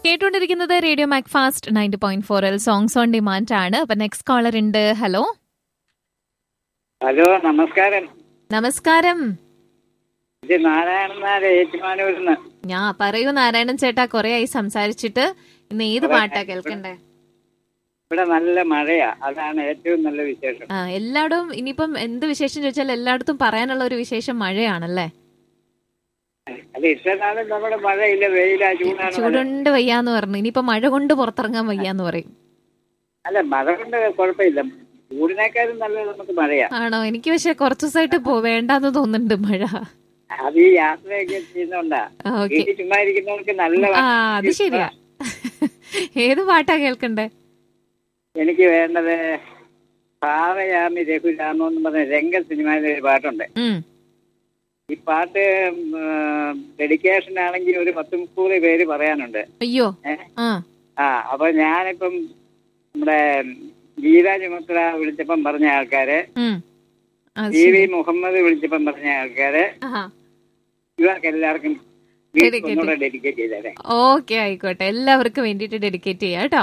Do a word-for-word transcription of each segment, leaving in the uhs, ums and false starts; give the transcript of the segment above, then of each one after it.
കേട്ടുകൊണ്ടിരിക്കുന്നത് radio Mac fast ninety point four L songs on demand ആണ്. അപ്പൊ next collar ഉണ്ട്. ഹലോ ഹലോ, നമസ്കാരം. നമസ്കാരം. ഇത് നാരായണൻ നായർ ഏറ്റുമാനൂരിന്ന്. ഞാൻ പറയൂ നാരായണൻ ചേട്ടാ, കൊറേ ആയി സംസാരിച്ചിട്ട്. ഇന്ന് ഏത് പാട്ടാ കേൾക്കണ്ടേ? ഇവിടെ നല്ല മഴയാ, അതാണ് ഏറ്റവും നല്ല വിശേഷം. ആ, എല്ലായിടും ഇനിയിപ്പം എന്ത് വിശേഷം ചോദിച്ചാൽ എല്ലായിടത്തും പറയാനുള്ള ഒരു വിശേഷം മഴയാണല്ലേ. അത് ഇഷ്ടനാളും നമ്മുടെ മഴയില്ല, വെയിലാ, ചൂടാണ്. ചൂടുണ്ട് വയ്യാന്ന് പറഞ്ഞു. ഇനിയിപ്പോ മഴ കൊണ്ട് പുറത്തിറങ്ങാൻ വയ്യാന്ന് പറയും. അല്ല, മഴ കൊണ്ട് കുഴപ്പമില്ല, ചൂടിനേക്കാളും നല്ലത് നമുക്ക് മഴയാ. ആണോ? എനിക്ക് പക്ഷെ കുറച്ചു ദിവസമായിട്ട് പോ വേണ്ടാന്ന് തോന്നുന്നുണ്ട് മഴ. അത് ഈ യാത്രയൊക്കെ ചെയ്യുന്നോണ്ടാ. വീട്ടിൽ ചുമ്മാ ഇരിക്കുന്നവർക്ക് നല്ല. ആ, അത് ശരിയാ. ഏത് പാട്ടാ കേൾക്കണ്ടേ? എനിക്ക് വേണ്ടത് ഭാവയാമി രഘുരാമോ എന്ന് പറഞ്ഞ രംഗ സിനിമയിലെ ഒരു പാട്ടുണ്ട്. ഈ പാട്ട് ഡെഡിക്കേഷൻ ആണെങ്കിൽ ഒരു പത്ത് മുപ്പത് പേര് പറയാനുണ്ട്. അയ്യോ. ആ, അപ്പൊ ഞാനിപ്പം നമ്മുടെ ഗീതാ ചുമത്ര വിളിച്ചപ്പം പറഞ്ഞ ആൾക്കാര്, ടി വി മുഹമ്മദ് വിളിച്ചപ്പം പറഞ്ഞ ആൾക്കാര്, ഇവർക്ക് എല്ലാവർക്കും ഡെഡിക്കേറ്റ് ചെയ്തേ. ഓക്കെ, ആയിക്കോട്ടെ. എല്ലാവർക്കും വേണ്ടിട്ട് ഡെഡിക്കേറ്റ് ചെയ്യാം കേട്ടോ.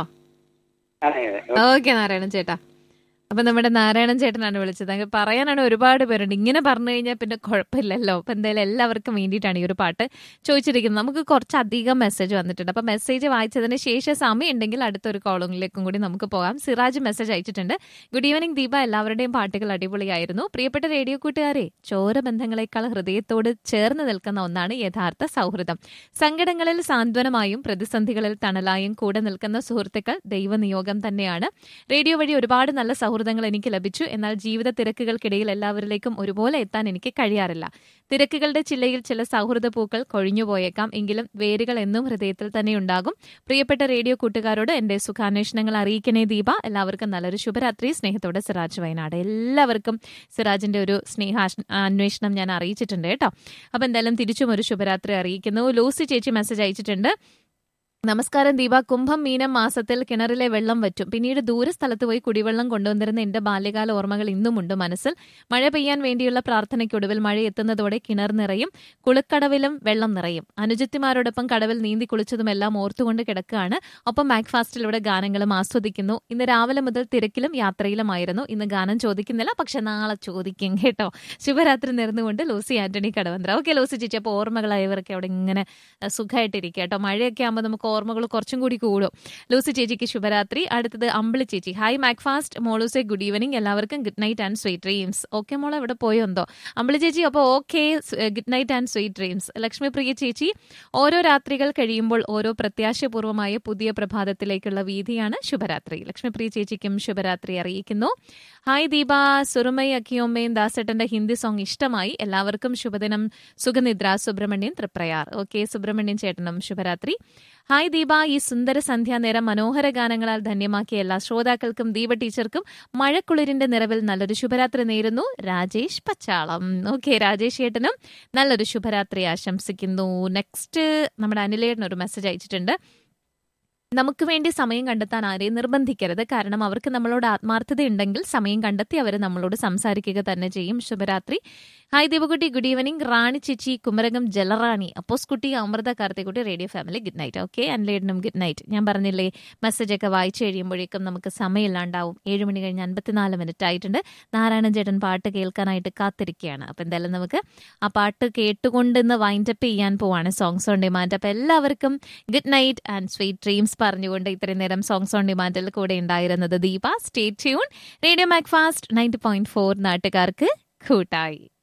ഓക്കെ നാരായണൻ ചേട്ടാ. അപ്പൊ നമ്മുടെ നാരായണൻ ചേട്ടനാണ് വിളിച്ചത്. അങ്ങനെ പറയാനാണ് ഒരുപാട് പേരുണ്ട്. ഇങ്ങനെ പറഞ്ഞു കഴിഞ്ഞാൽ പിന്നെ കുഴപ്പമില്ലല്ലോ. അപ്പൊ എന്തായാലും എല്ലാവർക്കും വേണ്ടിയിട്ടാണ് ഈ ഒരു പാട്ട് ചോദിച്ചിരിക്കുന്നത്. നമുക്ക് കുറച്ചധികം മെസ്സേജ് വന്നിട്ടുണ്ട്. അപ്പൊ മെസ്സേജ് വായിച്ചതിന് ശേഷം സമയം ഉണ്ടെങ്കിൽ അടുത്തൊരു കോളിംഗിലേക്കും കൂടി നമുക്ക് പോകാം. സിറാജ് മെസ്സേജ് അയച്ചിട്ടുണ്ട്. ഗുഡ് ഈവനിങ് ദീപ, എല്ലാവരുടെയും പാട്ടുകൾ അടിപൊളിയായിരുന്നു. പ്രിയപ്പെട്ട റേഡിയോ കൂട്ടുകാരെ, ചോരബന്ധങ്ങളെക്കാൾ ഹൃദയത്തോട് ചേർന്ന് നിൽക്കുന്ന ഒന്നാണ് യഥാർത്ഥ സൗഹൃദം. സങ്കടങ്ങളിൽ സാന്ത്വനമായും പ്രതിസന്ധികളിൽ തണലായും കൂടെ നിൽക്കുന്ന സുഹൃത്തുക്കൾ ദൈവനിയോഗം തന്നെയാണ്. റേഡിയോ വഴി ഒരുപാട് നല്ല സൗഹൃദങ്ങൾ എനിക്ക് ലഭിച്ചു. എന്നാൽ ജീവിത തിരക്കുകൾക്കിടയിൽ എല്ലാവരിലേക്കും ഒരുപോലെ എത്താൻ എനിക്ക് കഴിയാറില്ല. തിരക്കുകളുടെ ചില്ലയിൽ ചില സൗഹൃദ പൂക്കൾ കൊഴിഞ്ഞുപോയേക്കാം. എങ്കിലും വേരുകൾ എന്നും ഹൃദയത്തിൽ തന്നെ ഉണ്ടാകും. പ്രിയപ്പെട്ട റേഡിയോ കൂട്ടുകാരോട് എന്റെ സുഖാന്വേഷണങ്ങൾ അറിയിക്കണേ ദീപ. എല്ലാവർക്കും നല്ലൊരു ശുഭരാത്രി. സ്നേഹത്തോടെ സിറാജ് വയനാട്. എല്ലാവർക്കും സിറാജിന്റെ ഒരു സ്നേഹ അന്വേഷണം ഞാൻ അറിയിച്ചിട്ടുണ്ട് കേട്ടോ. അപ്പൊ എന്തായാലും തിരിച്ചും ഒരു ശുഭരാത്രി അറിയിക്കുന്നു. ലൂസി ചേച്ചി മെസ്സേജ് അയച്ചിട്ടുണ്ട്. നമസ്കാരം ദീപ, കുംഭം മീനം മാസത്തിൽ കിണറിലെ വെള്ളം വറ്റും. പിന്നീട് ദൂരസ്ഥലത്ത് പോയി കുടിവെള്ളം കൊണ്ടുവന്നിരുന്ന എന്റെ ബാല്യകാല ഓർമ്മകൾ ഇന്നുമുണ്ട് മനസ്സിൽ. മഴ പെയ്യാൻ വേണ്ടിയുള്ള പ്രാർത്ഥനയ്ക്കൊടുവിൽ മഴ എത്തുന്നതോടെ കിണർ നിറയും, കുളിക്കടവിലും വെള്ളം നിറയും. അനുജത്തിമാരോടൊപ്പം കടവിൽ നീന്തി കുളിച്ചതുമെല്ലാം ഓർത്തുകൊണ്ട് കിടക്കുകയാണ്. ഒപ്പം മാക്ഫാസ്റ്റിലൂടെ ഗാനങ്ങളും ആസ്വദിക്കുന്നു. ഇന്ന് രാവിലെ മുതൽ തിരക്കിലും യാത്രയിലുമായിരുന്നു. ഇന്ന് ഗാനം ചോദിക്കുന്നില്ല, പക്ഷെ നാളെ ചോദിക്കും കേട്ടോ. ശുഭരാത്രി നേർന്നുകൊണ്ട് Lucy Antony Kadavanthra. Okay Lucy ചേച്ചി, അപ്പോൾ ഓർമ്മകളായവരൊക്കെ അവിടെ ഇങ്ങനെ സുഖമായിട്ടിരിക്കുക കേട്ടോ. മഴയൊക്കെ ആകുമ്പോൾ നമുക്ക് ഓർമ്മകൾ കുറച്ചും കൂടി കൂടും. ലൂസി ചേച്ചിക്ക് ശുഭരാത്രി. അടുത്തത് അമ്പിളി ചേച്ചി. Hi Macfast മോളൂസെ, good evening. എല്ലാവർക്കും good night and sweet dreams. Okay മോളെ, ഇവിടെ പോയോ എന്തോ അമ്പിളി ചേച്ചി. അപ്പോൾ okay, good night and sweet dreams. Lakshmi Priya ചേച്ചി, ഓരോ രാത്രികൾ കഴിയുമ്പോൾ ഓരോ പ്രത്യാശപൂർവമായ പുതിയ പ്രഭാതത്തിലേക്കുള്ള വീതിയാണ് ശുഭരാത്രി. ലക്ഷ്മി പ്രിയ ചേച്ചിക്കും ശുഭരാത്രി അറിയിക്കുന്നു. ഹായ് ദീപ, സുറുമൈ അക്കിയോമ്മയും ദാസേട്ടന്റെ ഹിന്ദി സോങ് ഇഷ്ടമായി. എല്ലാവർക്കും ശുഭദിനം. സുഖനിദ്ര. സുബ്രഹ്മണ്യൻ തൃപ്രയാർ. ഓക്കെ സുബ്രഹ്മണ്യൻ ചേട്ടനും ശുഭരാത്രി. ഹായ് ദീപ, ഈ സുന്ദര സന്ധ്യാനേരം മനോഹര ഗാനങ്ങളാൽ ധന്യമാക്കിയ എല്ലാ ശ്രോതാക്കൾക്കും ദീപ ടീച്ചർക്കും മഴക്കുളിരിന്റെ നിറവിൽ നല്ലൊരു ശുഭരാത്രി നേരുന്നു. രാജേഷ് പച്ചാളം. ഓക്കെ രാജേഷ് ചേട്ടനും നല്ലൊരു ശുഭരാത്രി ആശംസിക്കുന്നു. നെക്സ്റ്റ് നമ്മുടെ അനിലേട്ടൻ ഒരു മെസ്സേജ് അയച്ചിട്ടുണ്ട്. നമുക്ക് വേണ്ടി സമയം കണ്ടെത്താൻ ആരെയും നിർബന്ധിക്കരുത്. കാരണം അവർക്ക് നമ്മളോട് ആത്മാർത്ഥതയുണ്ടെങ്കിൽ സമയം കണ്ടെത്തി അവർ നമ്മളോട് സംസാരിക്കുക തന്നെ ചെയ്യും. ശുഭരാത്രി. Hi ദീപകുട്ടി, good evening. റാണി ചേച്ചി, കുമരകം ജലറാണി, അപ്പോസ് കുട്ടി, Amrita കാർത്തിക്കുട്ടി, radio family good night. Okay അൻലേടനും good night. ഞാൻ പറഞ്ഞില്ലേ മെസ്സേജൊക്കെ വായിച്ചു കഴിയുമ്പോഴേക്കും നമുക്ക് സമയമില്ലാണ്ടാവും. ഏഴ് മണി കഴിഞ്ഞ് അൻപത്തിനാല് മിനിറ്റ് ആയിട്ടുണ്ട്. നാരായണൻ ചേട്ടൻ പാട്ട് കേൾക്കാനായിട്ട് കാത്തിരിക്കുകയാണ്. അപ്പം എന്തായാലും നമുക്ക് ആ പാട്ട് കേട്ടുകൊണ്ട് ഇന്ന് വൈൻഡപ്പ് ചെയ്യാൻ പോവാണ് സോങ്സ് ഓൺ ഡിമാൻഡ്. അപ്പം എല്ലാവർക്കും good night and sweet dreams പറഞ്ഞുകൊണ്ട് ഇത്രയും നേരം സോങ്സ് ഓൺ ഡിമാൻഡിൽ കൂടെ ഉണ്ടായിരുന്നത് Deepa. Stay tune. Radio Mac fast ninety point four നാട്ടുകാർക്ക് കൂട്ടായി.